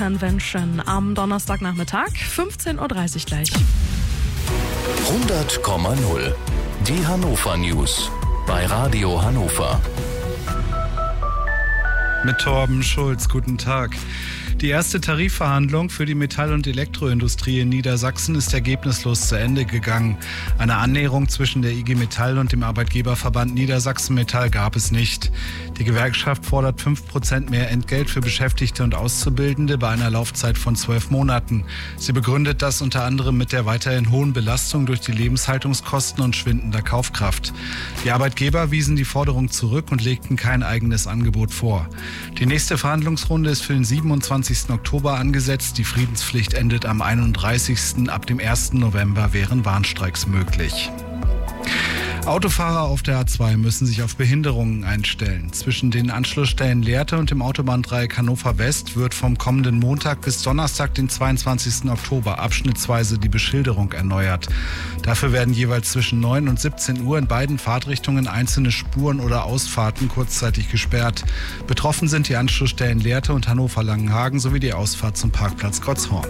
Convention am Donnerstagnachmittag, 15.30 Uhr gleich. 100,0. Die Hannover News bei Radio Hannover. Mit Torben Schulz, guten Tag. Die erste Tarifverhandlung für die Metall- und Elektroindustrie in Niedersachsen ist ergebnislos zu Ende gegangen. Eine Annäherung zwischen der IG Metall und dem Arbeitgeberverband Niedersachsen Metall gab es nicht. Die Gewerkschaft fordert 5% mehr Entgelt für Beschäftigte und Auszubildende bei einer Laufzeit von 12 Monaten. Sie begründet das unter anderem mit der weiterhin hohen Belastung durch die Lebenshaltungskosten und schwindender Kaufkraft. Die Arbeitgeber wiesen die Forderung zurück und legten kein eigenes Angebot vor. Die nächste Verhandlungsrunde ist für den 27. Oktober angesetzt. Die Friedenspflicht endet am 31. Ab dem 1. November wären Warnstreiks möglich. Autofahrer auf der A2 müssen sich auf Behinderungen einstellen. Zwischen den Anschlussstellen Lehrte und dem Autobahndreieck Hannover West wird vom kommenden Montag bis Donnerstag, den 22. Oktober, abschnittsweise die Beschilderung erneuert. Dafür werden jeweils zwischen 9 und 17 Uhr in beiden Fahrtrichtungen einzelne Spuren oder Ausfahrten kurzzeitig gesperrt. Betroffen sind die Anschlussstellen Lehrte und Hannover-Langenhagen sowie die Ausfahrt zum Parkplatz Gottshorn.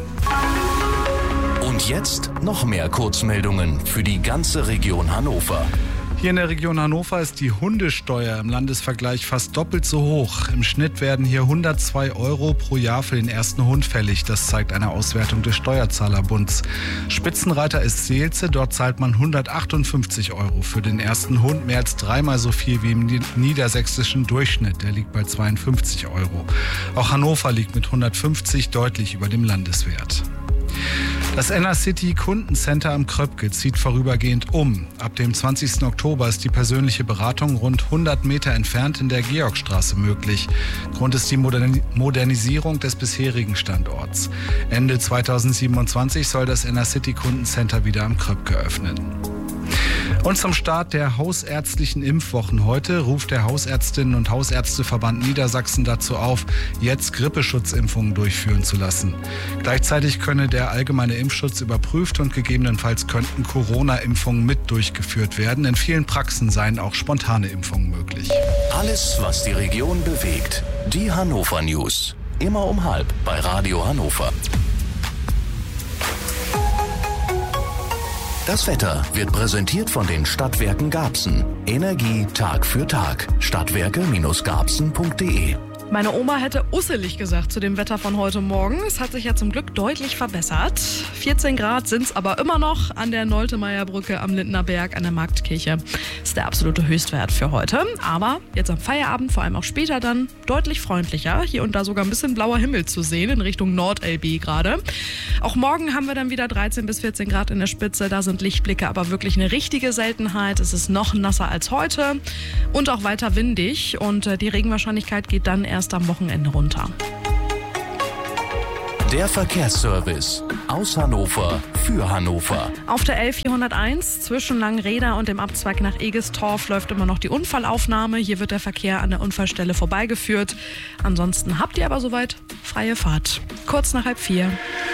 Und jetzt noch mehr Kurzmeldungen für die ganze Region Hannover. Hier in der Region Hannover ist die Hundesteuer im Landesvergleich fast doppelt so hoch. Im Schnitt werden hier 102 € pro Jahr für den ersten Hund fällig. Das zeigt eine Auswertung des Steuerzahlerbunds. Spitzenreiter ist Seelze. Dort zahlt man 158 € für den ersten Hund, mehr als dreimal so viel wie im niedersächsischen Durchschnitt. Der liegt bei 52 €. Auch Hannover liegt mit 150 deutlich über dem Landeswert. Das Enercity Kundencenter am Kröpke zieht vorübergehend um. Ab dem 20. Oktober ist die persönliche Beratung rund 100 Meter entfernt in der Georgstraße möglich. Grund ist die Modernisierung des bisherigen Standorts. Ende 2027 soll das Enercity Kundencenter wieder am Kröpke öffnen. Und zum Start der hausärztlichen Impfwochen heute ruft der Hausärztinnen- und Hausärzteverband Niedersachsen dazu auf, jetzt Grippeschutzimpfungen durchführen zu lassen. Gleichzeitig könne der allgemeine Impfschutz überprüft und gegebenenfalls könnten Corona-Impfungen mit durchgeführt werden. In vielen Praxen seien auch spontane Impfungen möglich. Alles, was die Region bewegt. Die Hannover News. Immer um 12:30 bei Radio Hannover. Das Wetter wird präsentiert von den Stadtwerken Garbsen. Energie Tag für Tag. Stadtwerke-garbsen.de. Meine Oma hätte usselig gesagt zu dem Wetter von heute Morgen. Es hat sich ja zum Glück deutlich verbessert. 14 Grad sind es aber immer noch an der Nolte-Meyer-Brücke am Lindner Berg an der Marktkirche. Das ist der absolute Höchstwert für heute. Aber jetzt am Feierabend, vor allem auch später dann, deutlich freundlicher. Hier und da sogar ein bisschen blauer Himmel zu sehen, in Richtung Nord-LB gerade. Auch morgen haben wir dann wieder 13 bis 14 Grad in der Spitze. Da sind Lichtblicke aber wirklich eine richtige Seltenheit. Es ist noch nasser als heute und auch weiter windig. Und die Regenwahrscheinlichkeit geht dann erst am Wochenende runter. Der Verkehrsservice aus Hannover für Hannover. Auf der L401 zwischen Langreda und dem Abzweig nach Egestorf läuft immer noch die Unfallaufnahme. Hier wird der Verkehr an der Unfallstelle vorbeigeführt. Ansonsten habt ihr aber soweit freie Fahrt. Kurz nach 3:30.